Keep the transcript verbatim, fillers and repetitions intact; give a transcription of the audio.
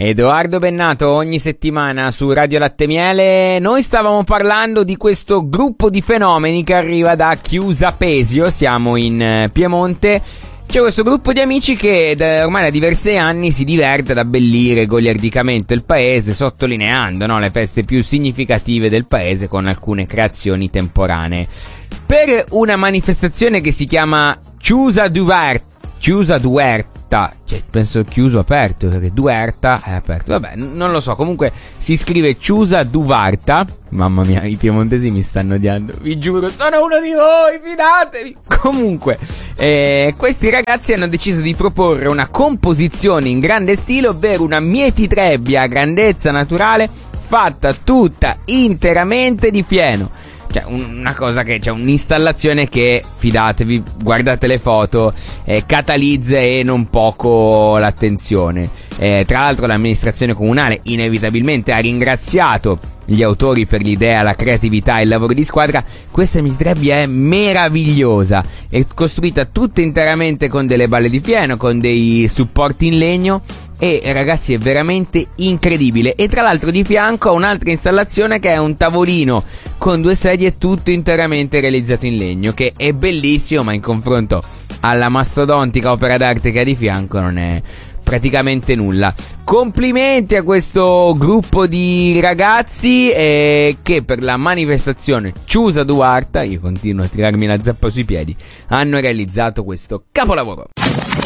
Edoardo Bennato ogni settimana su Radio Latte Miele. Noi stavamo parlando di questo gruppo di fenomeni che arriva da Chiusapesio, siamo in eh, Piemonte. C'è questo gruppo di amici che da, ormai da diversi anni si diverte ad abbellire goliardicamente il paese, sottolineando, no, le feste più significative del paese con alcune creazioni temporanee. Per una manifestazione che si chiama Chiusa Duverta, Chiusa Duerta, cioè penso chiuso aperto, perché Duerta è aperto, vabbè, n- non lo so, comunque si scrive Chiusa Duvarta. Mamma mia, i piemontesi mi stanno odiando, vi giuro, sono uno di voi, fidatevi. Comunque, eh, questi ragazzi hanno deciso di proporre una composizione in grande stile, ovvero una mietitrebbia a grandezza naturale fatta tutta interamente di fieno. Cioè una cosa che, cioè un'installazione che, fidatevi, guardate le foto, eh, catalizza e non poco l'attenzione. Eh, tra l'altro l'amministrazione comunale inevitabilmente ha ringraziato gli autori per l'idea, la creatività e il lavoro di squadra. Questa mietitrebbia è meravigliosa, è costruita tutta interamente con delle balle di fieno, con dei supporti in legno. E ragazzi, è veramente incredibile. E tra l'altro di fianco ha un'altra installazione che è un tavolino con due sedie tutto interamente realizzato in legno, che è bellissimo, ma in confronto alla mastodontica opera d'arte che ha di fianco non è praticamente nulla. Complimenti a questo gruppo di ragazzi eh, che per la manifestazione Chiusa Duarta, io continuo a tirarmi la zappa sui piedi, hanno realizzato questo capolavoro.